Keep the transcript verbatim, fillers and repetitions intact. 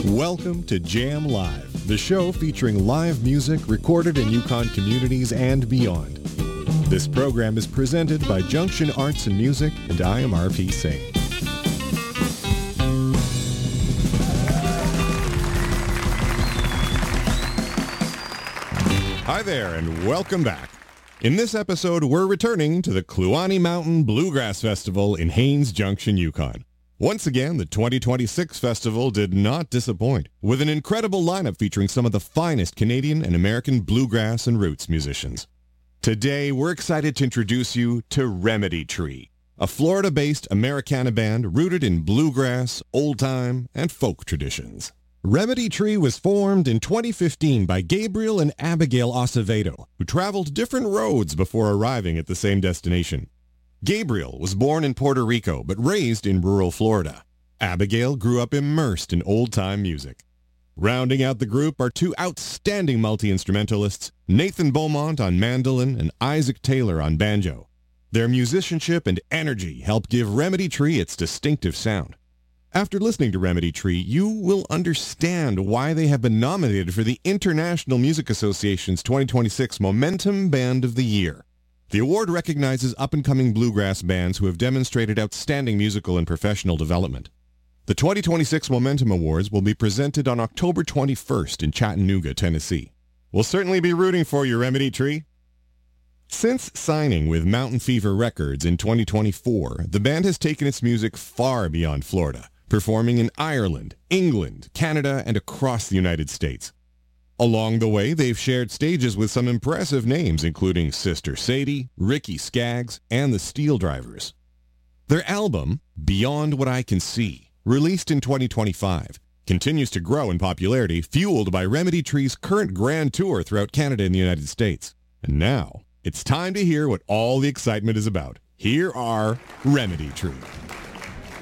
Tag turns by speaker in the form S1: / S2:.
S1: Welcome to Jam Live, the show featuring live music recorded in Yukon communities and beyond. This program is presented by Junction Arts and Music, and I am R P Singh. Hi there, and welcome back. In this episode, we're returning to the Kluane Mountain Bluegrass Festival in Haines Junction, Yukon. Once again, the twenty twenty-six festival did not disappoint, with an incredible lineup featuring some of the finest Canadian and American bluegrass and roots musicians. Today, we're excited to introduce you to Remedy Tree, a Florida-based Americana band rooted in bluegrass, old-time, and folk traditions. Remedy Tree was formed in twenty fifteen by Gabriel and Abigail Acevedo, who traveled different roads before arriving at the same destination. Gabriel was born in Puerto Rico but raised in rural Florida. Abigail grew up immersed in old-time music. Rounding out the group are two outstanding multi-instrumentalists, Nathan Beaumont on mandolin and Isaac Taylor on banjo. Their musicianship and energy help give Remedy Tree its distinctive sound. After listening to Remedy Tree, you will understand why they have been nominated for the International Music Association's twenty twenty-six Momentum Band of the Year. The award recognizes up-and-coming bluegrass bands who have demonstrated outstanding musical and professional development. The twenty twenty-six Momentum Awards will be presented on October twenty-first in Chattanooga, Tennessee. We'll certainly be rooting for you, Remedy Tree. Since signing with Mountain Fever Records in twenty twenty-four, the band has taken its music far beyond Florida, performing in Ireland, England, Canada, and across the United States. Along the way, they've shared stages with some impressive names, including Sister Sadie, Ricky Skaggs, and the Steel Drivers. Their album, Beyond What I Can See, released in twenty twenty-five, continues to grow in popularity, fueled by Remedy Tree's current grand tour throughout Canada and the United States. And now, it's time to hear what all the excitement is about. Here are Remedy Tree.